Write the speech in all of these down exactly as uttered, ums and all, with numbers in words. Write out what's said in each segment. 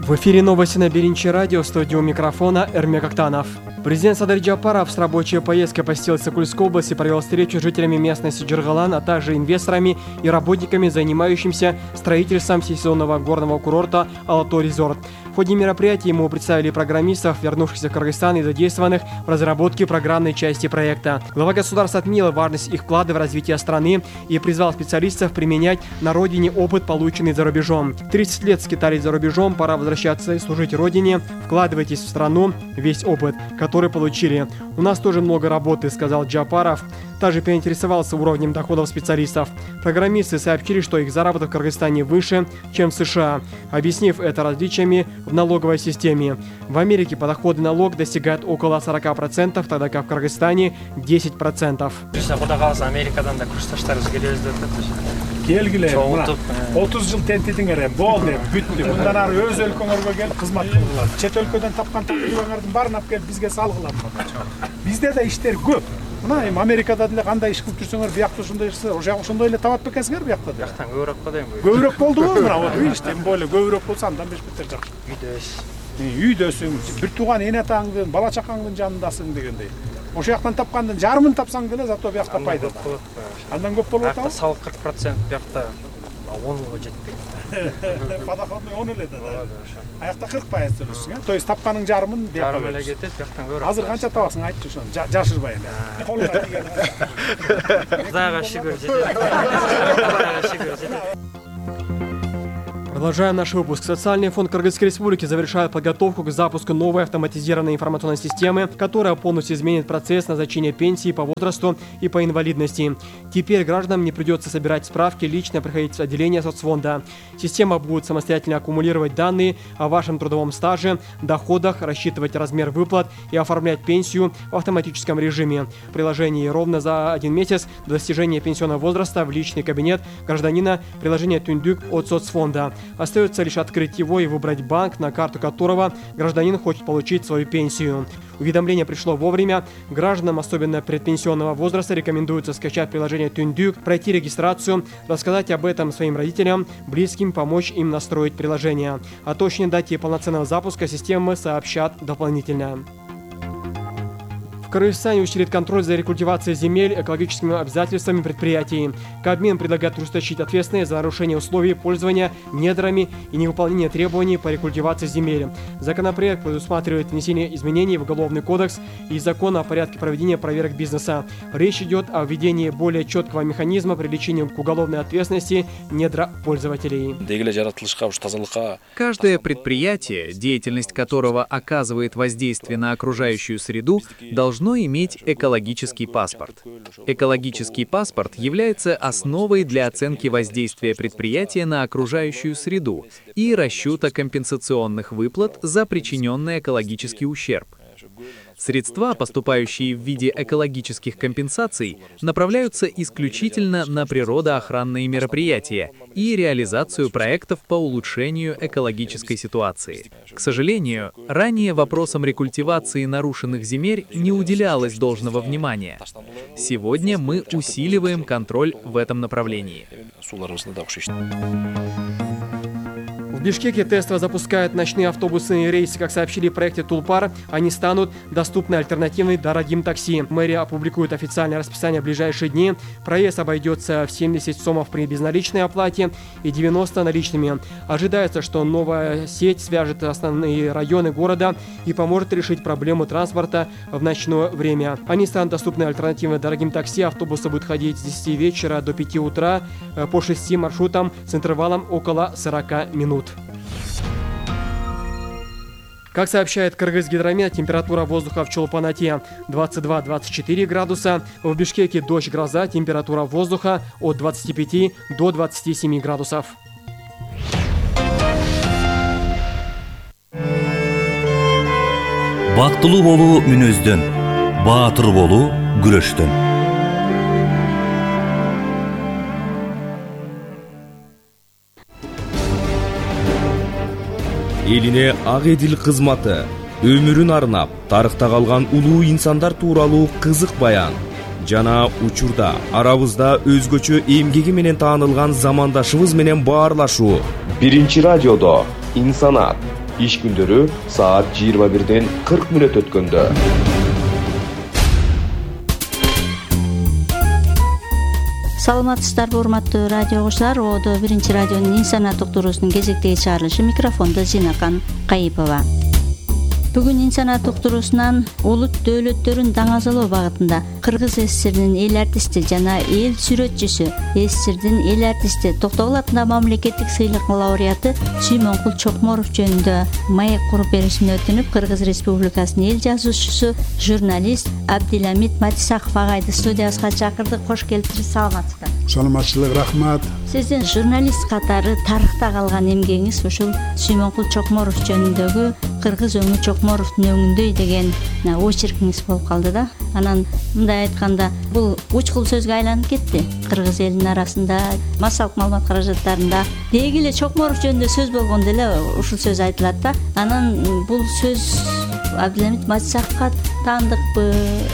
В эфире новости на Биринчи радио, в студии у микрофона Эрмек Актанов. Президент Садыр Джапаров с рабочей поездкой посетил Сокульскую область и провел встречу с жителями местности Джиргалан, а также инвесторами и работниками, занимающимися строительством сезонного горного курорта Алатау-Резорт. В ходе мероприятия ему представили программистов, вернувшихся в Кыргызстан и задействованных в разработке программной части проекта. Глава государства отметил важность их вклада в развитие страны и призвал специалистов применять на родине опыт, полученный за рубежом. тридцать лет скитались за рубежом, пора возвращаться и служить родине. Вкладывайтесь в страну весь опыт, который получили. У нас тоже много работы, сказал Джапаров. Также поинтересовался уровнем доходов специалистов. Программисты сообщили, что их заработок в Кыргызстане выше, чем в США, объяснив это различиями в налоговой системе. В Америке подоходный налог достигает около сорока процентов, тогда как в Кыргызстане десять процентов. Келгиле, отуз жыл тентидиңер эми болду, бүттү. Мындан ары өз өлкөңөргө келип кызмат кылгыла. Чет өлкөдөн тапкан тапкырларыңардын баарын алып келип бизге салгыла. Бизде да иштер көп. Мына эми Америкада деле кандай иш кылып жүрсөңөр, биякта ошондой ишсе, ошол ошондой эле табат бекенсиңер биякта. Бияктан көбүрөөк го дейм. Көбүрөөк болдубу? Мына вот видишь, тем более көбүрөөк болсо андан беш бетер жакшы. Үйдөсүң. Үйдөсүң, бир тууган эне атаңдын, бала чакаңдын жанындасың дегендей. Ошол жактан тапкандын жарымын тапсаң деле зато биякта пайда. Андан көп болуп атабы? Салык кырк процент, биякта онго жетпейт. Подоходный он эле да. Аякта кырк пайыз төлөйсүң, то есть тапканын жарымын биякта эле кетет, бияктан көрөт. Азыр канча табасың айтчы ошону, жашырбай эле. Колуңа тийген. Кудайга шүгүр жетет. Кудайга шүгүр жетет. Продолжаем наш выпуск. Социальный фонд Кыргызской Республики завершает подготовку к запуску новой автоматизированной информационной системы, которая полностью изменит процесс назначения пенсии по возрасту и по инвалидности. Теперь гражданам не придется собирать справки, лично приходить в отделение соцфонда. Система будет самостоятельно аккумулировать данные о вашем трудовом стаже, доходах, рассчитывать размер выплат и оформлять пенсию в автоматическом режиме. В приложении ровно за один месяц до достижения пенсионного возраста в личный кабинет гражданина приложение Түндүк от соцфонда. Остается лишь открыть его и выбрать банк, на карту которого гражданин хочет получить свою пенсию. Уведомление пришло вовремя. Гражданам, особенно предпенсионного возраста, рекомендуется скачать приложение Түндүк, пройти регистрацию, рассказать об этом своим родителям, близким, помочь им настроить приложение. О точной дате полноценного запуска системы сообщат дополнительно. В Кыргызстане усилит контроль за рекультивацией земель экологическими обязательствами предприятий. Кабмин предлагает ужесточить ответственность за нарушение условий пользования недрами и невыполнение требований по рекультивации земель. Законопроект предусматривает внесение изменений в Уголовный кодекс и Закон о порядке проведения проверок бизнеса. Речь идет о введении более четкого механизма привлечения к уголовной ответственности недропользователей. Каждое предприятие, деятельность которого оказывает воздействие на окружающую среду, должно иметь экологический паспорт. Экологический паспорт является основой для оценки воздействия предприятия на окружающую среду и расчета компенсационных выплат за причиненный экологический ущерб. Средства, поступающие в виде экологических компенсаций, направляются исключительно на природоохранные мероприятия и реализацию проектов по улучшению экологической ситуации. К сожалению, ранее вопросам рекультивации нарушенных земель не уделялось должного внимания. Сегодня мы усиливаем контроль в этом направлении. В Бишкеке тестово запускают ночные автобусные рейсы. Как сообщили в проекте Тулпар, они станут доступны альтернативой дорогим такси. Мэрия опубликует официальное расписание в ближайшие дни. Проезд обойдется в семьдесят сомов при безналичной оплате и девяносто наличными. Ожидается, что новая сеть свяжет основные районы города и поможет решить проблему транспорта в ночное время. Они станут доступны альтернативой дорогим такси. Автобусы будут ходить с десяти вечера до пяти утра по шести маршрутам с интервалом около сорока минут. Как сообщает Кыргызгидромет, температура воздуха в Чолпан-Ате двадцать два — двадцать четыре градуса, в Бишкеке дождь, гроза, температура воздуха от двадцати пяти до двадцати семи градусов. Бактылуу болуу мүнөздөн, баатыр болуу күрөштөн. Элине ак эдил кызматы, өмүрүн арнап, тарыхта калган улуу инсандар тууралуу кызык баян. Жана учурда арабызда өзгөчө эмгеги менен таанылган замандашыбыз менен баарлашуу. Биринчи радиодо инсанат, иш күндөрү саат жыйырма бирден кырк мүнөт өткөндө. Саламатсыздарбы, урматтуу радио угуучулар. Одо биринчи радионун инсанат уктуруусунун кезектеги чыгарылышы, микрофондо Зинакан Кайыпова. Бүгүн инсанат уктуруусунан улут дөөлөттөрүн даңазалоо багытында Кыргыз ССРдин эл артисти жана эл сүрөтчүсү, ССРдин эл артисти, Токтогул атындагы мамлекеттик сыйлыктын лауреаты Сүймөнкул Чокморов жөнүндө маек куруп беришин өтүнүп, Кыргыз Республикасынын эл жазуучусу, журналист Абдиламит Матисаков агайды студиябызга чакырдык. Кош келиптириз. Саламатсыздар. Саламатчылык, рахмат. Сиздин журналист катары тарыхта калган эмгегиңиз ушул Сүймөнкул Чокморов жөнүндөгү Кыргыз өңү Чокморовдун өңүндөй деген очеркиңиз болуп калды да. Анан мындай айтканда, бул учкул сөзгө айланып кетти. Кыргыз элинин арасында массалык маалымат каражаттарында деги эле Чокморов жөнүндө сөз болгондо эле ушул сөз айтылат да. Анан бул сөз Абдиламит Матисаковго таандыкпы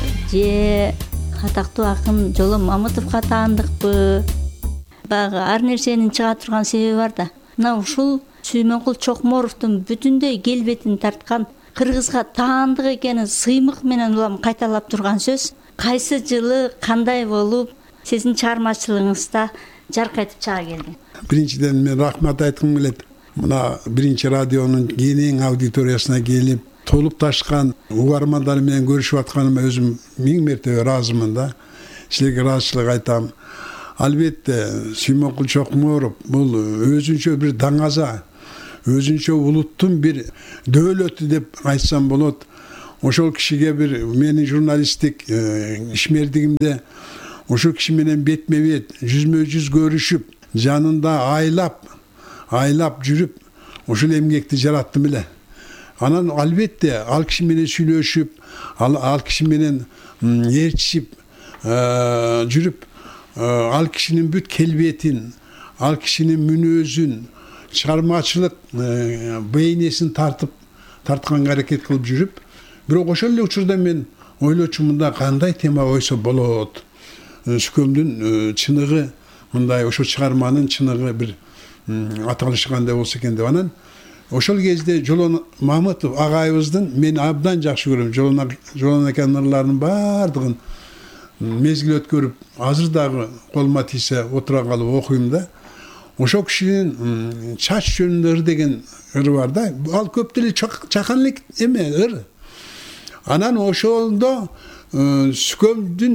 же атактуу акын Жолом Мамытовго таандыкпы? Багы ар нерсенин чыга турган себеби бар да. Мына ушул Сүймөнкул Чокморовдун бүтүндөй келбетин тарткан, Кыргызга таандык экенин сыймык менен улам кайталап турган сөз кайсы жылы кандай болуп сиздин чыгармачылыгыңызда жаркайтып чыга келди? Биринчиден мен рахмат айткым келет. Мына биринчи радионун кенен аудиториясына келип, толуп ташкан угармандар менен көрүшүп атканыма өзүм миң мертебе ыраазымын да. Силерге ыраазычылык айтам. Албетте Сүймөнкул Чокморов бул өзүнчө бир даңаза, өзүнчө улуттун бир дөөлөтү деп айтсам болот. Ошол кишиге бир менин журналисттик ишмердигимде ошол киши менен бетме бет, жүзмө жүз көрүшүп, жанында айлап, айлап жүрүп, ошол эмгекти жараттым эле. Анан албетте ал киши менен сүйлөшүп, ал, ал киши менен ээрчишип жүрүп, ал кишинин бүт келбетин, ал кишинин мүнөзүн, чыгармачылык бейнесин тартып, тартканга аракет кылып жүрүп, бирок ошол эле учурда мен ойлочумун да, кандай тема койсо болот. Сүкөмдүн чыныгы, мындай ошол чыгарманын чыныгы бир аталышы кандай болсо экен деп. Анан ошол кезде Жолон Мамытов агайыбыздын мен абдан жакшы көрөм. Жолон Жолон аканын ырларынын баардыгын мезгил өткөрүп, азыр дагы колума тийсе отура калып окуйм да. Ошол кишинин чач жөнүндө ыр деген ыры бар да. Ал көп деле чакан элек эме ыр. Анан ошондо Сүкөмдүн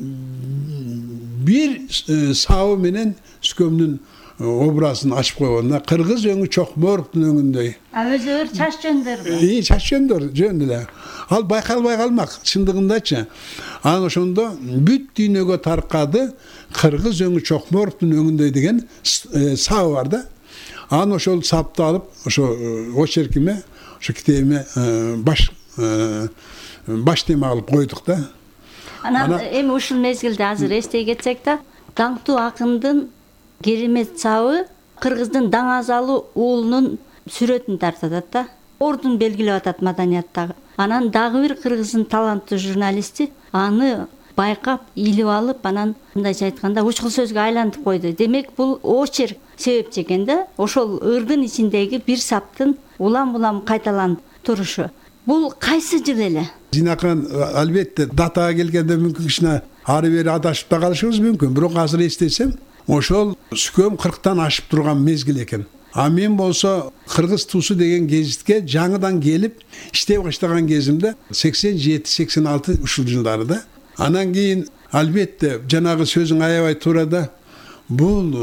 бир сабы менен Сүкөмдүн образын ачып койгонда Кыргыз өңү Чокморовдун өңүндөй. А өзү ыр чач жөндөр. И чач жөндөр жөн эле. Ал байкалбай калмак чындыгындачы. Анан ошондо бүт дүйнөгө таркады Кыргыз өңү Чокморовдун өңүндөй деген сабы бар да. Анан ошол сапты алып, ошо очеркиме, ошо китебиме баш баш тема кылып койдук да. Анан эми ушул мезгилде азыр эстей кетсек да, даңктуу акындын керемет сабы Кыргыздын даңазалуу уулунун сүрөтүн тартат да. Ордун белгилеп атат маданияттагы. Анан дагы бир Кыргыздын таланттуу журналисти аны байкап, илип алып, анан мындайча айтканда учкул сөзгө айлантып койду. Демек, бул очерк себепчи экен да. Ошол ырдын ичиндеги бир саптын улам-улам кайталанып турушу. Бул кайсы жыл эле? Зинакан, албетте датага келгенде мүмкүн кичине ары бери адашып да калышыбыз мүмкүн. Бирок азыр эстесем, ошол Сүкөм кырктан ашып турган мезгил экен. А мен болсо Кыргыз туусу деген гезитке жаңыдан келип иштей баштаган кезимде сексен жети сексен алты ушул жылдарда. Анан кийин албетте жанагы сөзүң аябай туура да. Бул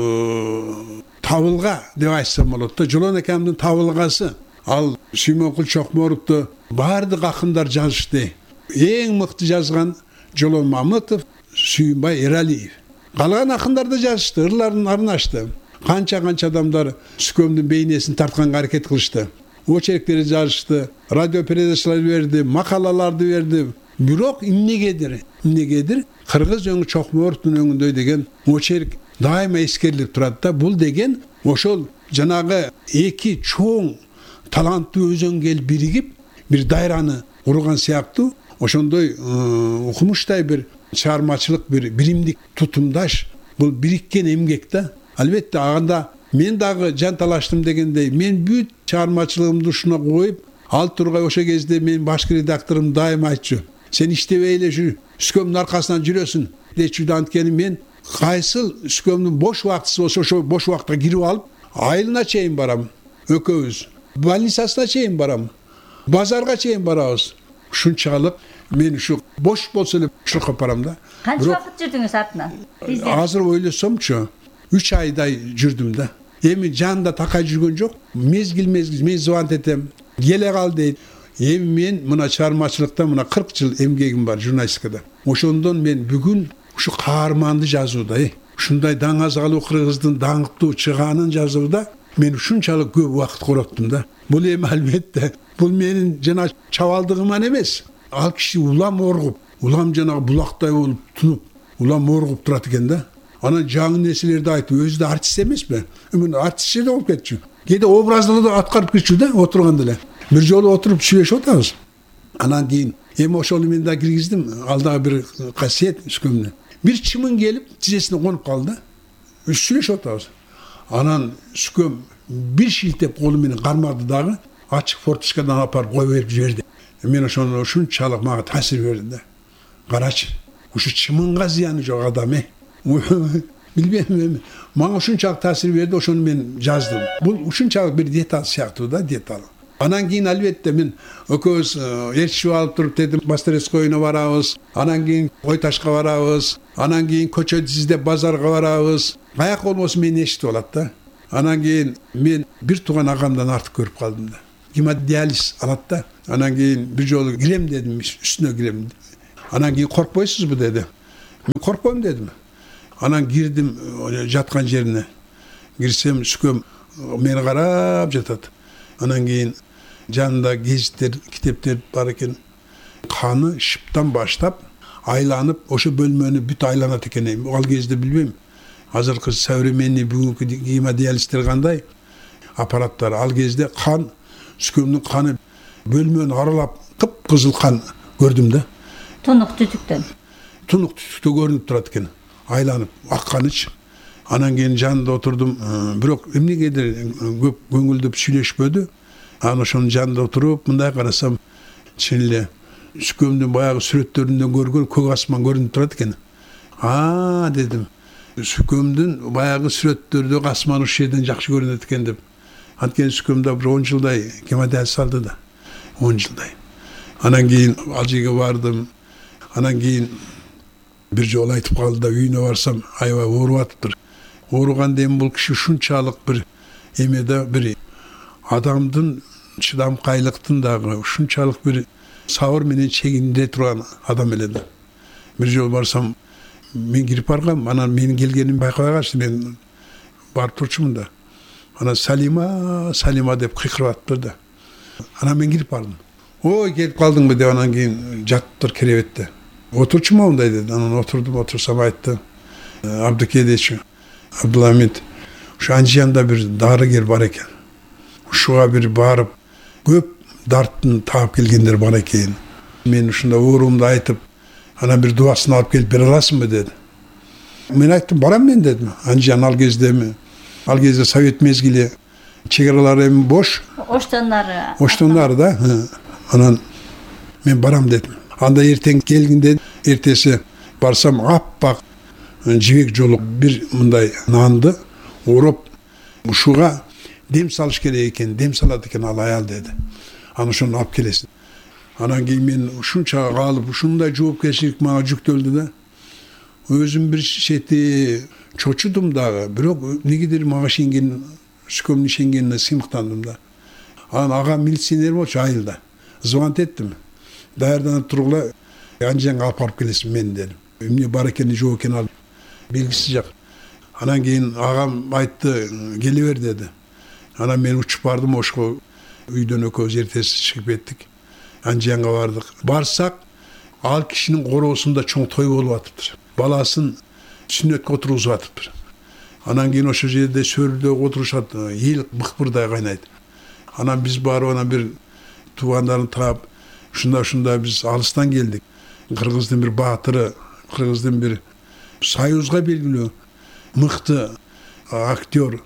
табылга деп айтсам болот да. Жолон акамдын табылгасы. Ал Сүймөнкул Чокморовду баардык акындар жазышты. Эң мыкты жазган Жолон Мамытов, Сүйүнбай Эралиев. Калган акындар да жазышты, ырларын арнашты. Канча-канча адамдар Сүкөмдүн бейнесин тартканга аракет кылышты. Очерктерди жазышты, радио передачалар берди, макалаларды берди. Бирок эмнегедир, эмнегедир Кыргыз өңү Чокморовдун өңүндөй деген очерк дайыма эскерилип турат да. Бул деген ошол жанагы эки чоң таланттуу өзөн келип биригип, бир дайраны курган сыяктуу, ошондой укмуштай бир чыгармачылык, бир биримдик тутумдаш, бул бириккен эмгек да. Албетте анда Мен дагы жанталаштым дегендей, мен бүт чыгармачылыгымды ушуна коюп, ал тургай ошо кезде мен башкы редакторум дайым айтчу. Сен иштебей эле жүр, үскөмдүн аркасынан жүрөсүң дечү да, анткени мен кайсыл үскөмдүн бош убактысы болсо ошо бош убакытка кирип алып, айылына чейин барам. Экөөбүз больницасына чейин барам. Базарга чейин барабыз. Ушунчалык мен ушу бош болсо эле шыркап барам да. Канча убакыт жүрдүңүз артынан? Азыр ойлосомчу, үч айдай жүрдүм да. Эми жанында такай жүргөн жок. Мезгил мезгил мен звонт этем. Келе кал дейт. Эми мен мына чыгармачылыкта мына кырк жыл эмгегим бар журналистикада. Ошондон мен бүгүн ушу каарманды жазууда, ушундай даңазалуу кыргыздын даңктуу чыгаанын жазууда мен ушунчалык көп убакыт короттум да. Бул эми албетте, бул менин жана чабалдыгыман эмес. Ал киши улам оргуп, улам жанагы булактай болуп тунуп, улам оргуп турат экен да. Анан жаңы нерселерди айтып, өзү да артист эмеспи? Мен артист да болуп кетчү. Кээде образдыгы аткарып кетчү да, отурганда эле. Бир жолу отуруп сүйлөшүп атабыз. Анан кийин эми ошону мен да киргиздим, ал дагы бир касиет үскөмдө. Бир чымын келип, тизесине конуп калды. Сүйлөшүп атабыз. Анан үскөм бир шилтеп колу менен кармады дагы, ачык форточкадан апарып кой берип жиберди. Мен ошону ушунчалык мага таасир берди да. Карачы, ушу чымынга зыяны жок адам э. Билбейм эми. Мага ушунчалык таасир берди, ошону мен жаздым. Бул ушунчалык бир деталь сыяктуу да, деталь. Анан кийин албетте мен экөөбүз ээрчип алып туруп дедим, Мастерскойуна барабыз. Анан кийин Ой ташка барабыз. Анан кийин көчөдү издеп базарга барабыз. Каяк болбосо мени эшитип алат да. Анан кийин мен бир тууган агамдан артык көрүп калдым да. Гемодиализ алат да. Анан кийин бир жолу кирем дедим, үстүнө кирем. Анан кийин коркпойсузбу деди. Мен коркпойм дедим. Анан кирдим жаткан жерине. Кирсем үскөм мени карап жатат. Анан кийин жанында гезиттер, китептер бар экен. Каны шыптан баштап айланып, ошо бөлмөнү бүт айланат экен. Ал кезде билбейм. Азыркы современный бүгүнкү гемодиалистер кандай аппараттар. Ал кезде кан, үскөмдүн каны бөлмөнү аралап кып-кызыл кан көрдүм да. Тунук түтүктөн. Тунук түтүктө көрүнүп турат экен. Айланып, акканыч. Анан кийин жанында отурдум. Бирок эмнегедир көп көңүлдөп сүйлөшпөдү. Анан ошонун жанында отуруп, мындай карасам, чын эле үскөмдүн баягы сүрөттөрүндөн көргөн көк асман көрүнүп турат экен. А, дедим. Үскөмдүн баягы сүрөттөрдөгү асман ушул жерден жакшы көрүнөт экен деп. Анткени үскөмдө бир он жылдай гемодиализ алды да. он жылдай. Анан кийин ал жерге бардым. Анан кийин бир жолу айтып калды да, үйүнө барсам, аябай ооруп атыптыр. Ооруганда эми бул киши ушунчалык бир эмеде бир адамдын чыдамкайлыктын дагы ушунчалык бир сабыр менен чегинде турган адам эле да. Бир жолу барсам, мен кирип баргам, анан менин келгенимди байкабай калышты, мен барып турчумун да. Анан Салима, Салима деп кыйкырып атыптыр да. Анан мен кирип бардым. Ой, келип калдыңбы деп, анан кийин жатыптыр керебетте. Отурчума мындай деди. Анан отурдум, отурсам айтты. Абдыке дечү, Абдуламид, ушу Анжиянда бир дарыгер бар экен. Ушуга бир барып, көп дарттын таап келгендер бар экен. Мен ушунда оорумду айтып, анан бир дубасын алып келип бере аласыңбы деди. Мен айттым, барам мен дедим. Анжиян ал кезде, ал кезде совет мезгили, чегаралар эми бош. Оштондары. Оштондары да. Анан мен барам дедим. Анда эртең келгин деди. Эртеси барсам, аппак жибек жолук бир мындай нанды ороп, ушуга дем салыш керек экен, дем салат экен ал аял деди. Аны ошону алып келесиң. Анан кийин мен ушунча калып, ушундай жоопкерчилик мага жүктөлдү да. Өзүм бир чети чочудум дагы, бирок негедир мага ишенген, үскөмдүн ишенгенине сыймыктандым да. Анан ага милиционер болчу айылда. Звонт эттим. Даярданып тургула, Анжиянга алып барып келесиң мен дедим. Эмне бар экени жок экен ал белгисиз жак. Анан кийин агам айтты, келе бер деди. Анан мен учуп бардым, ошко үйдөн экөөбүз эртеси чыгып кеттик. Анжиянга бардык. Барсак, ал кишинин короосунда чоң той болуп атыптыр. Баласын сүннөткө отургузуп атыптыр. Анан кийин ошол жерде сөрүдө отурушат, эл быкпырдай кайнайт. Анан биз барып анан бир туугандарын таап, ушунда-ушунда биз алыстан келдик. Кыргыздын бир баатыры, кыргыздын бир союзга белгилүү мыкты актер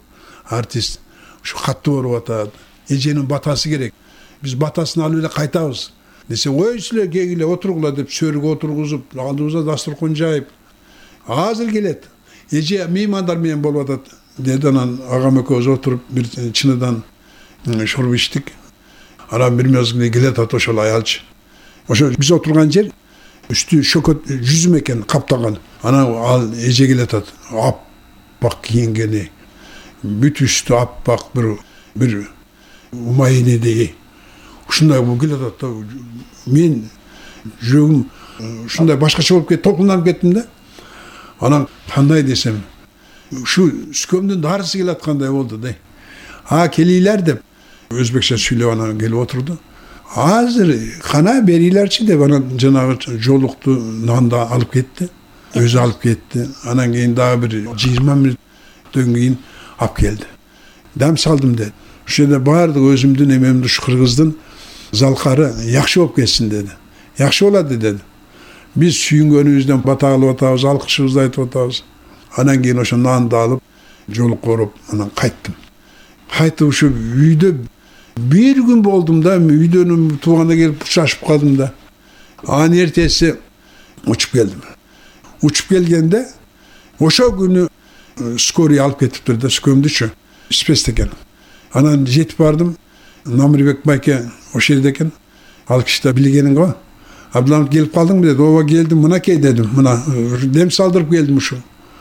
артист ушу каттуу ооруп атат, эженин батасы керек, биз батасын алып эле кайтабыз десе, ой силер кегиле отургула деп сөргө отургузуп, алдыбызга дасторкон жайып, азыр келет, эже меймандар менен болуп атат деди. Анан агам экөөбүз отуруп бир чыныдан шуруп ичтик. Анан бир мезгилде келет ат ошол аялчы. Ошо биз отурган жер үстү шөкөт жүзүм экен каптаган. Анан ал эже келет ат, аппак кийингени, бүт үстү аппак бир бир умайнедеги. Ушундай бул келет ат. Мен жүрөгүм ушундай башкача болуп кетти, толкунданып кеттим да. Анан кандай десем, ушу сүкөмдүн дарысы келаткандай болду да. А келийлер деп өзбекче сүйлөп анан келип отурду. Азыр кана берилерчи деп анан жанагы жолукту нанды алып кетти. Өзү алып кетти. Анан кийин дагы бир жыйырма мүнөттөн кийин алып келди. Дам салдым деди. Ошо жерде баардык өзүмдүн эмемди ушу кыргыздын залкары жакшы болуп кетсин деди. Жакшы болот деди. Биз сүйүнгөнүбүздөн бата кылып атабыз, алкышыбызды айтып атабыз. Анан кийин ошо нанды алып, жолук оруп, анан кайттым. Кайтып ушу үйдө бир күн болдум да, үйдөн тууганда келип шашып калдым да. Анан эртеси учуп келдим. Учуп келгенде ошо күнү скорый алып кетиптир да, сүкөмдүчү. Спец экен. Анан жетип бардым. Намирбек байке ошол жерде экен. Ал киши да билгенин го. Абдыламов келип калдыңбы деди. Ооба келдим, мынакей дедим. Мына дем салдырып келдим ушу.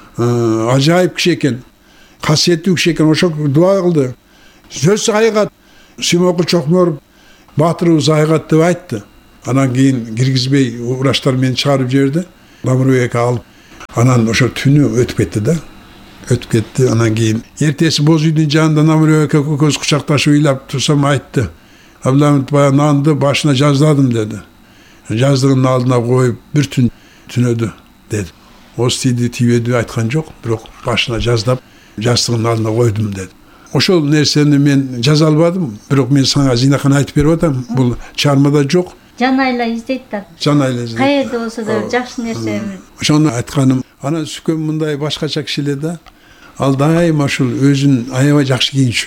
Ажайып киши экен. Касиеттүү киши экен. Ошо дуа кылды. Сөз айгат. Сүймөнкул Чокморов баатырыбыз айгат деп айтты. Анан кийин киргизбей врачтар мени чыгарып жиберди. Намирбек алып. Анан ошо түнү өтүп кетти да. Өтүп кетти. Анан кийин эртеси боз үйдүн жанында Намирбек экөөбүз кучакташып ыйлап турсам айтты. Абдыламов баягы нанды башына жаздадым деди. Жаздыгынын алдына коюп бир түн түнөдү деди. Осы тийди тийбеди айткан жок, бирок башына жаздап жастыгынын алдына койдум деди. Ошол нерсени мен жаза албадым, бирок мен сага зыйнакан айтып берип атам. Бул чыгармада жок. Жан айла издейт да. Жан айла издейт. Каерде болсо да жакшы нерсе. Ошону айтканым. Анан сүкөм мындай башкача киши эле да. Ал дайыма ушул өзүн аябай жакшы кийинчү.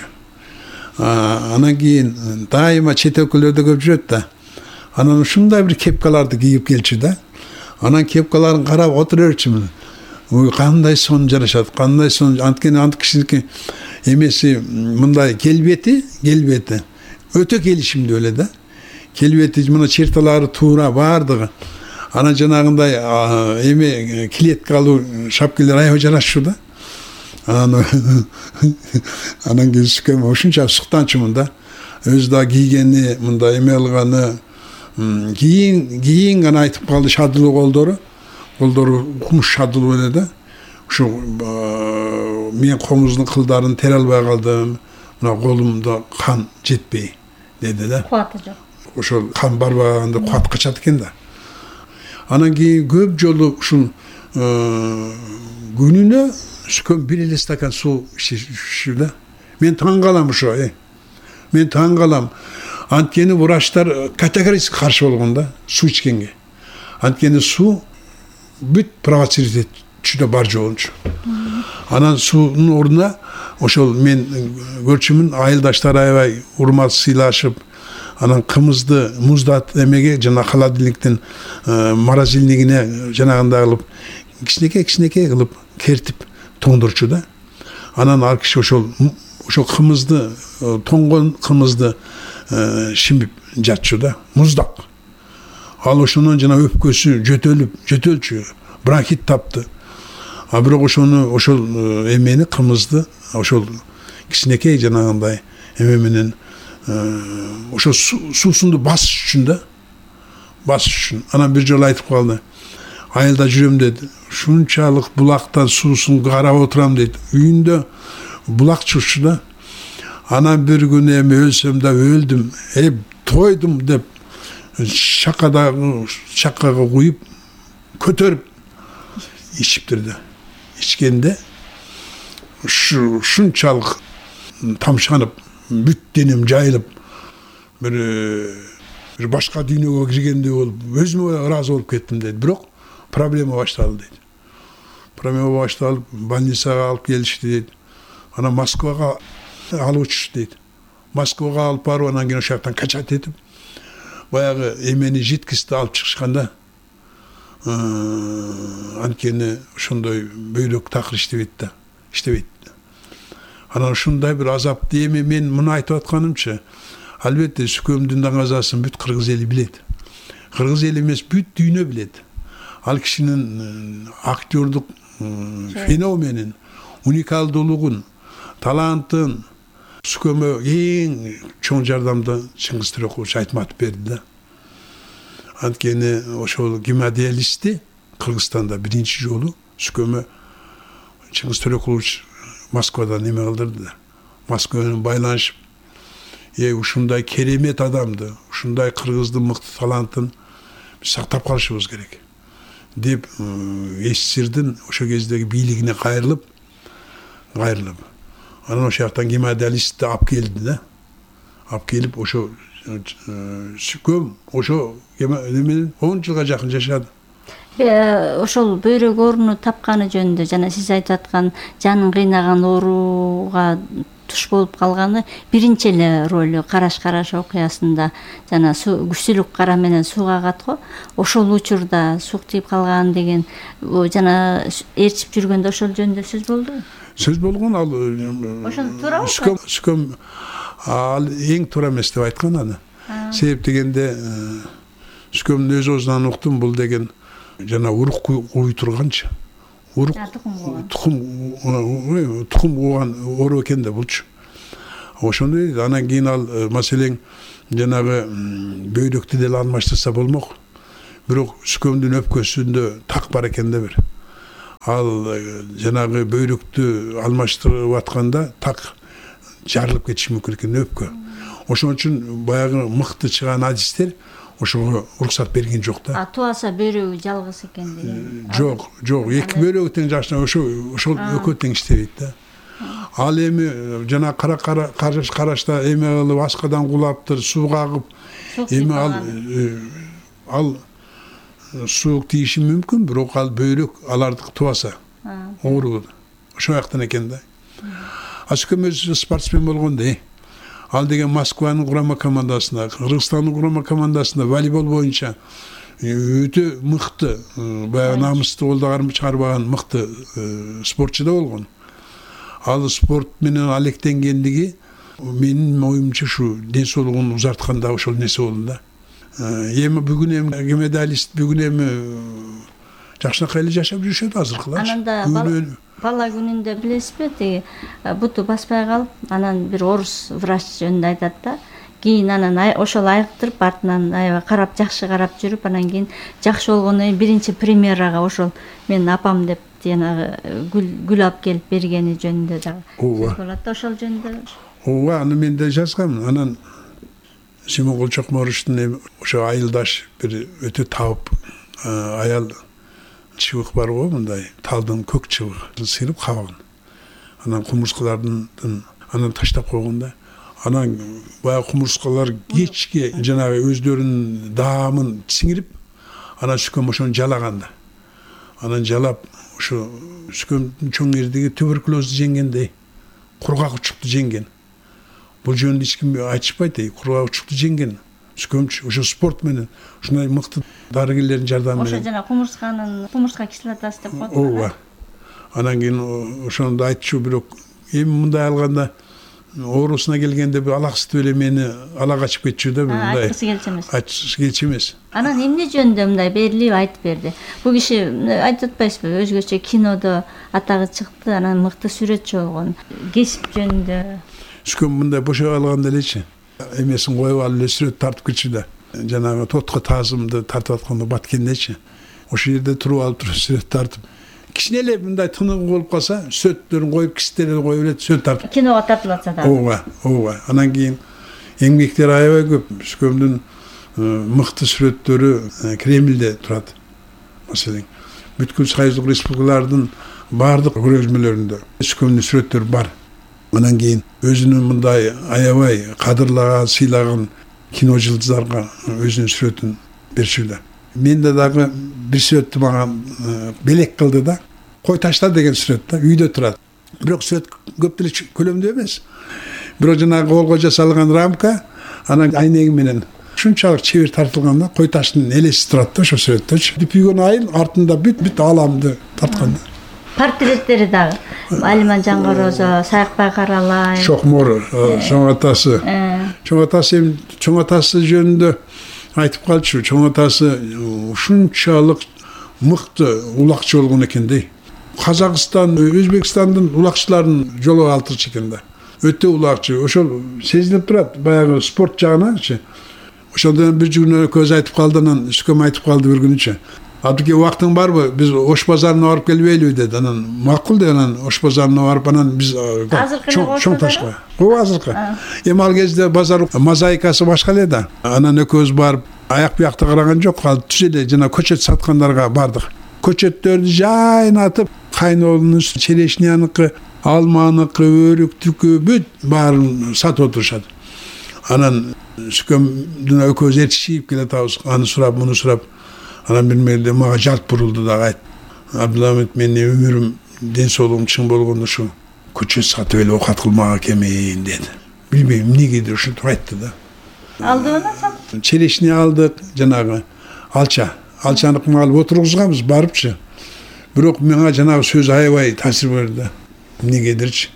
Анан кийин дайыма чет өлкөлөрдө көп жүрөт да. Анан ушундай бир кепкаларды кийип келчү да. Анан кепкаларын карап отура берчүмүн. Ой, кандай сон жарашат, кандай сон, анткени андык кишиники эмеси мындай келбети, келбети өтө келишимдүү эле да. Келбети мына черталары туура бардыгы. Анан жанагындай эме клеткалуу шапкалар аябай жарашчу да. Анан анан кийин сүкөм ушунча суктанчумун да. Өзү да кийгени, мындай эме алганы, кийин кийин гана айтып калды шадылуу колдору. Колдору кумуш шадылуу эле да. Ушу мен комуздун кылдарын тере албай калдым. Мына колумда кан жетпей деди да. Кубаты жок. Ошол кан барбаганда кубат качат экен да. Анан кийин көп жолу ушул күнүнө сүкөм бир эле стакан суу ичиши да. Мен таң калам ошо, э. Мен таң калам. Анткени врачтар категорически каршы болгон да суу ичкенге. Анткени суу бүт провоцировать этчү бар жолунчу. Анан суунун ордуна ошол мен көрчүмүн айылдаштар аябай урмат сыйлашып, анан кымызды муздат эмеге жана холодильниктин морозильнигине жанагындай кылып кичинекей кичинекей кылып кертип тоңдурчу да. Анан ал киши ошол ошол кымызды тоңгон кымызды шимип жатчу да, муздак. Ал ошонун жана өпкөсү жөтөлүп, жөтөлчү, бронхит тапты. А бирок ошону ошол эмени кымызды ошол кичинекей жанагындай эме менен ошо суусунду басыш үчүн да. Басыш үчүн. Анан бир жолу айтып калды. Айылда жүрөм деди. Шунчалык булактан суусун карап отурам дейт. Үйүндө булак чурчу да. Анан бир күн эми өлсөм да өлдүм, э тойдум деп шакадагы чаккага куюп көтөрүп ичиптир да. Ичкенде ушу ушунчалык тамшанып, бүт денем жайылып, бир бир башка дүйнөгө киргендей болуп, өзүмө ыраазы болуп кеттим дейт. Бирок проблема башталды дейт. Проблема башталып, больницага алып келишти дейт. Анан Москвага алып учуш дейт. Москвага алып барып анан кийин ошол жактан качат этип баягы эмени житкисти алып чыгышканда анткени ошондой бөйрөк такыр иштебейт да, иштебейт. Анан ушундай бир азапты эми мен муну айтып атканымчы, албетте Сүкөмдүн даңазасын бүт кыргыз эли билет. Кыргыз эли эмес, бүт дүйнө билет. Ал кишинин актёрдук феноменин, уникалдуулугун, талантын Сүкөмө эң чоң жардамды Чыңгыз Төрекулович Айтматов берди да. Анткени ошол гемодиализди Кыргызстанда биринчи жолу Сүкөмө Чыңгыз Төрекулович Москвадан эме кылдырды да. Москва менен байланышып, е ушундай керемет адамды, ушундай кыргыздын мыкты талантын сактап калышыбыз керек деп СССРдин ошол кездеги бийлигине кайрылып, кайрылып. Анан ошол жактан гемодиализди алып келди да. Алып келип ошо Сүкөм ошо менен он жылга жакын жашады. Ошол бөйрөк ооруну тапканы жөнүндө жана сиз айтып аткан жанын кыйнаган ооруга туш болуп калганы биринчи эле ролу Караш Караш окуясында жана күчтүүлүк кара менен сууга агат го. Ошол учурда сук тийип калган деген жана ээрчип жүргөндө ошол жөнүндө сөз болду. Сөз болгон ал ошол туурабы? Сүкөм Сүкөм ал эң туура эмес деп айткан аны. Себеп дегенде Сүкөмдүн өз оозунан уктум, бул деген жана урук куй турганчы. Урук тукум тукум кууган оору экен да булчу. Ошондой анан кийин ал маселең жанагы бөйрөктү деле алмаштырса болмок. Бирок Сүкөмдүн өпкөсүндө так бар экен да бир. Ал жанагы бөйрөктү алмаштырып атканда так жарылып кетиши мүмкүн экен өпкө. Ошон үчүн баягы мыкты чыган адистер ошого уруксат берген жок да. А туаса бөйрөгү жалгыз экен деген. Жок, жок, эки бөйрөгү тең жашына ошо ошол экөө тең иштебейт да. Ал эми жана кара кара караш карашта эме кылып аскадан кулаптыр, сууга агып, эми ал ал суук тийиши мүмкүн, бирок ал бөйрөк алардык туаса оору ошол жактан экен да. Сүкөм өзү спортсмен болгон да. Ал деген Москванын курама командасында, Кыргызстандын курама командасында волейбол боюнча өтө мыкты, баягы намыстуу колдо чыгарбаган мыкты спортчу да болгон. Ал спорт менен алектенгендиги менин оюмча ушу ден соолугун узартканда ошол нерсе болду да. Эми бүгүн эми гемодиалист бүгүн эми жакшынакай эле жашап жүрүшөт азыркылачы. Ананда бала күнүндө билесизби, тиги буту баспай калып, анан бир орус врач жөнүндө айтат да. Кийин анан ошол айыктырып, артынан аябай карап, жакшы карап жүрүп, анан кийин жакшы болгондон кийин биринчи премьерага ошол менин апам деп жанагы гүл алып келип бергени жөнүндө дагы сөз болот да, ошол жөнүндө. Ооба, аны мен да жазгам. Анан Симонгул Чокморовичтин ошо айылдаш бир өтө табып аял чыбык бар го, мындай талдын көк чыбыгы сыйрып кабагын. Анан кумурскалардын анан таштап койгон да. Анан баягы кумурскалар кечке жанагы өздөрүнүн даамын сиңирип, анан Сүкөм ошону жалаган да. Анан жалап ошо Сүкөмдүн чоң эрдиги туберкулезду жеңгендей, кургак учукту жеңген. Бул жөнүндө эч ким айтышпайт, кургак учукту жеңген. Сүкөмчү ошо спорт менен ушундай мыкты дарыгерлердин жардамы менен. Ошо жана кумурсканын кумурска кислотасы деп коет. Ооба. Анан кийин ошону да айтчу, бирок эми мындай алганда оорусуна келгенде бир алаксытып эле мени ала качып кетчү да, мындай. Айткысы келчү эмес. Айтчысы келчү эмес. Анан эмне жөнүндө мындай берилип айтып берди? Бул киши айтып атпайсызбы, өзгөчө кинодо атагы чыкты, анан мыкты сүрөтчү болгон. Кесип жөнүндө. Сүкөм мындай бошоп алганда элечи эмесин коюп алып эле сүрөт тартып кетчү да. Жанагы тотко таазымды тартып атканда баткендечи. Ошол жерде туруп алып туруп сүрөт тартып. Кичине эле мындай тыныгы болуп калса, сөттөрүн коюп, кистерин коюп эле сүрөт тартып. Киного тартылып атса да. Ооба, ооба. Анан кийин эмгектер аябай көп. Сүкөмдүн мыкты сүрөттөрү Кремльде турат. Маселен, бүткүл Союздук республикалардын бардык көргөзмөлөрүндө Сүкөмдүн сүрөттөрү бар. Анан кийин өзүнүн мындай аябай кадырлаган, сыйлаган кино жылдыздарга өзүнүн сүрөтүн берчү да. Мен да дагы бир сүрөттү мага белек кылды да. Кой ташла деген сүрөт да, үйдө турат. бирок сүрөт көп деле көлөмдүү эмес. Бирок жанагы колго жасалган рамка анан айнеги менен ушунчалык чебер тартылган да, кой таштын элеси турат да ошо сүрөттөчү. Күйгөн айыл артында бүт бүт ааламды тарткан да. Портреттери дагы Алиман Жангорозо, Саякбай Каралай, Шокмор, чоң атасы. Чоң атасы, чоң атасы жөнүндө айтып калчу. Чоң атасы ушунчалык мыкты улакчы болгон экен дей. Казакстан, Өзбекстандын улакчыларын жолу алтырчу экен да. Өтө улакчы. Ошол сезилип турат, баягы спорт жагыначы. Ошондон бир күнү көз айтып калды, анан Сүкөм айтып калды бир күнүчө. Абдыке убактың барбы? Биз Ош базарына барып келбейлиби деди. Анан макул деп анан Ош базарына барып анан биз чоң ташка. О, азыркы. Эми ал кезде базар мозаикасы башка эле да. Анан экөөбүз барып аяк биякты караган жок, ал түз эле жана көчөт саткандарга бардык. Көчөттөрдү жайнатып, кайнолунуз, черешняныкы, алманыкы, өрүктүкү бүт баарын сатып отурушат. Анан Сүкөмдүн экөөбүз эртишип келатабыз, аны сурап, муну сурап. Анан бир мезгилде мага жалт бурулду да айт. Абдуламит, менин өмүрүм, ден соолугум чың болгондо ушу көчөт сатып эле оокат кылмак экенмин деди. Билбейм эмнегедир ушинтип айтты да. Алдыбына сат? Черешни алдык, жанагы алча. Алчаны алып отургузганбыз барыпчы. Бирок мага жанагы сөз аябай таасир берди. Эмнегедирчи.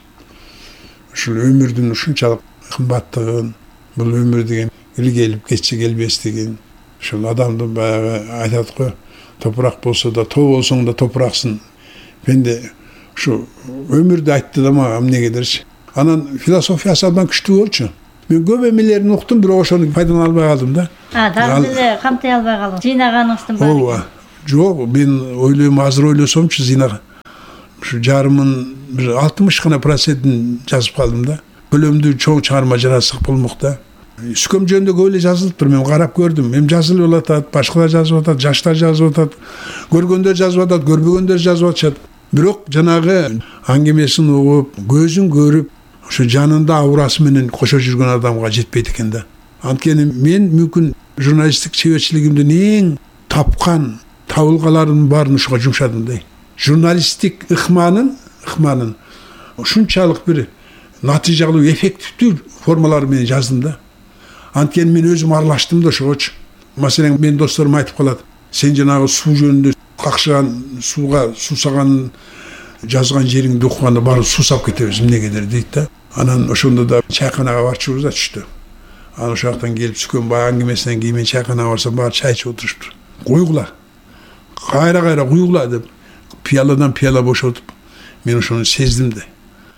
Ушул өмүрдүн ушунчалык кымбаттыгын, бул өмүр деген келип кетчи келбестигин, ушул адамды баягы айтат го, топурак болсо да, тоо болсоң да топураксың. Менде ушу өмүрдү айтты да мага эмнегедирчи. Анан философиясы абдан күчтүү болчу. Мен көп эмелерин уктум, бирок ошону пайдалана албай калдым да. А, дагы деле камтай албай калдым. Жыйнаганыңыздын баары. Ооба. Жок, мен ойлойм, азыр ойлосомчу зыйнага. Ушу жарымын бир алтымыш гана процентин жазып калдым да. Көлөмдүү чоң чыгарма жарасак болмок да. Сүкөм жөнүндө көп эле жазылыптыр, мен карап көрдүм. Эми жазылып атат, башкалар жазып атат, жаштар жазып атат, көргөндөр жазып атат, көрбөгөндөр жазып атышат. Бирок жанагы аңгемесин угуп, көзүн көрүп, ошо жанында аурасы менен кошо жүргөн адамга жетпейт экен да. Анткени мен мүмкүн журналисттик чеберчилигимдин эң тапкан табылгаларымдын баарын ушуга жумшадым да. Журналисттик ыкманын, ыкманын ушунчалык бир натыйжалуу, эффективдүү формалары менен жаздым да. Анткени мен өзүм аралаштым да ошогочу. Маселен, мен досторум айтып калат, сен жанагы суу жөнүндө какшыган, сууга сусаган жазган жериңди окуганда баары суусап кетебиз, эмнегедир дейт да. Анан ошондо да чайканага барчубуз да түштү. Анан ошол жактан келип Сүкөм баягы аңгемесинен кийин мен чайканага барсам баары чай ичип отуруштур. Куйгула. Кайра-кайра куйгула деп пияладан пияла бошотуп, мен ошону сездим да.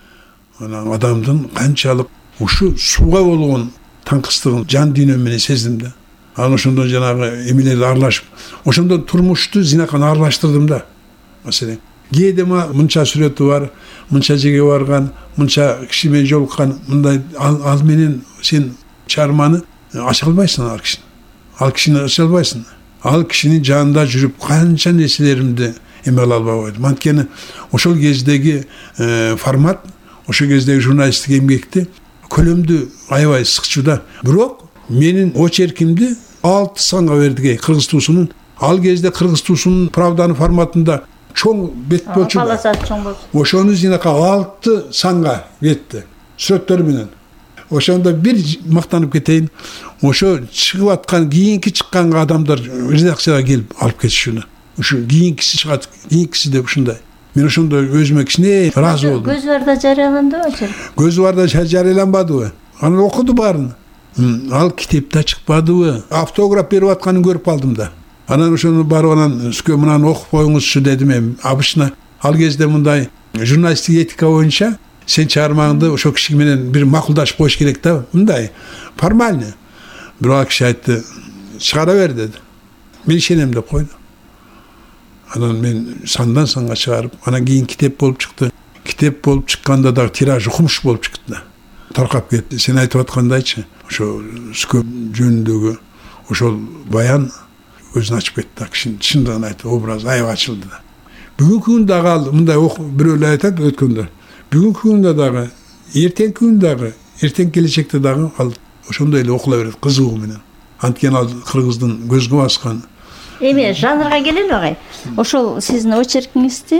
Анан адамдын канчалык ушу сууга болгон таңкыстыгын жан дүйнөм менен сездим да. Анан ошондон жанагы эмелерди аралашып, ошондон турмушту зинаканы аралаштырдым да. Маселен, кээде мынча сүрөтү бар, мынча жерге барган, мынча киши менен жолуккан, мындай ал, ал менен сен чыгарманы ача албайсың ал кишини. Ал кишини ача албайсың. Ал кишинин жанында жүрүп канча нерселеримди эме кыла албай койдум. Анткени ошол кездеги э, формат, ошол кездеги журналисттик эмгекти көлөмдүү аябай сыкчу да. Бирок менин очеркимди алты санга бердик Кыргыз туусунун. Ал кезде Кыргыз туусунун Правданын форматында чоң бет болчу. Паласасы чоң болчу. Ошону зинака алты санга кетти. Сүрөттөр менен. Ошондо бир мактанып кетейин. Ошо чыгып аткан, кийинки чыккан адамдар редакцияга келип алып кетишүнү. Ушу кийинкиси чыгат, кийинкиси деп ушундай. Мен ошондо өзүмө кичине ыраазы болдум. Көз барда жарыяланды очерк. Көз барда жарыяланбадыбы? Аны окуду баарын. Ал китепте чыкпадыбы? Автограф берип атканын көрүп калдым да. Анан ошону барып анан Сүкөм мынаны окуп коюңузчу дедим мен. Обычно ал кезде мындай журналисттик этика боюнча сен чыгармаңды ошол киши менен бир макулдашып коюш керек да. Мындай формально. Бирок киши айтты, чыгара бер деди. Мен ишенем деп койду. Анан мен сандан санга чыгарып, анан кийин китеп болуп чыкты. Китеп болуп чыкканда да тираж укмуш болуп чыкты да. Таркап кетти. Сен айтып аткандайчы, ошо Сүкөм жөнүндөгү ошол баян өзүн ачып кетти да. Кишинин чындыгын айтты, образ аябай ачылды да. Бүгүнкү күндө дагы ал мындай бирөөлөр айтат өткөндө. Бүгүнкү күндө дагы, эртеңки күндө дагы, эртең келечекте дагы ал ошондой эле окула берет кызыгуу менен. Анткени ал Кыргыздын көзгө баскан. Эми жанрга келели агай. Ошол сиздин очеркиңизди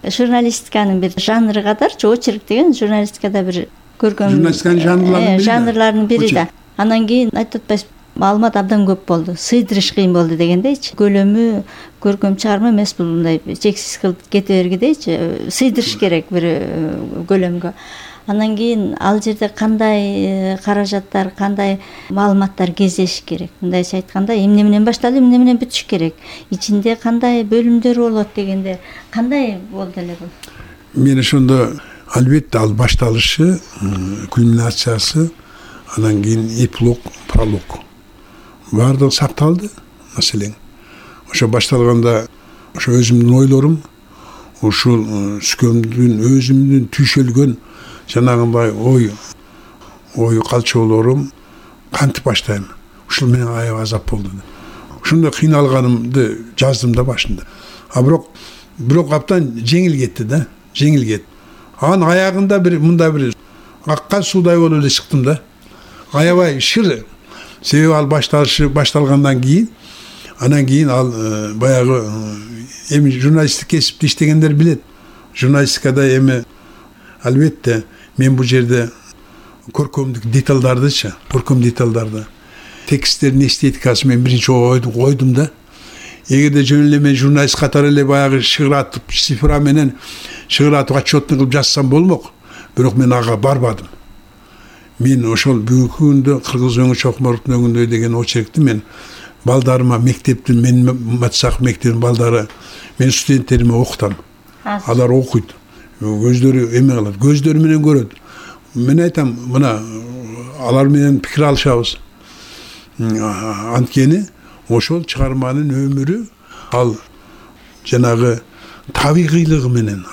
журналистиканын бир жанры катарчы, очерк деген журналистикада бир көркөм Журналистиканын жанрларынын бири да. жанрларынын бири да. Анан кийин айтып атпайсыз, маалымат абдан көп болду, сыйдырыш кыйын болду дегендейчи. Көлөмү көркөм чыгарма эмес, бул мындай чексиз кылып кете бергидейчи, сыйдырыш керек бир көлөмгө. Анан кийин ал жерде кандай каражаттар, кандай маалыматтар кездеш керек. Мындайча айтканда, эмне менен башталып, эмне менен бүтүш керек. Ичинде кандай бөлүмдөр болот дегенде, кандай болду эле бул? Мен ошондо албетте ал башталышы, кульминациясы, анан кийин эпилог, пролог баардыгы сакталды. Маселен, ошо башталганда ошо өзүмдүн ойлорум, ушул сүкөмдүн өзүмдүн түйшөлгөн жанагындай ой ой калчоолорум кантип баштайм, ушул менен аябай азап болду. Ошондой кыйналганымды жаздым да башында. А бирок бирок абдан жеңил кетти да, жеңил кетти. Анын аягында бир мындай бир акка суудай болуп эле чыктым да. Аябай шыр. Себеби ал башталышы башталгандан кийин, анан кийин ал баягы эми журналисттик кесипти иштегендер билет. Журналистикада эми албетте мен бул жерде көркөмдүк деталдардычы, көркөм деталдарды, тексттердин эстетикасын мен биринчи койдум да. Эгерде жөн эле мен журналист катары эле баягы шыгыратып, цифра менен шыгыратып отчетный кылып жазсам болмок. Бирок мен ага барбадым. Мен ошол бүгүнкү күндө Кыргыз өңү Чокморовдун өңүндөй деген очеркти мен балдарыма мектептин, мен Матсак мектебинин балдары, мен студенттериме окутам. Алар окуйт. Көздөрү эме кылат, көздөрү менен көрөт. Мен айтам, мына алар менен пикир алышабыз. Анткени ошол чыгарманын өмүрү ал жанагы табигыйлыгы менен,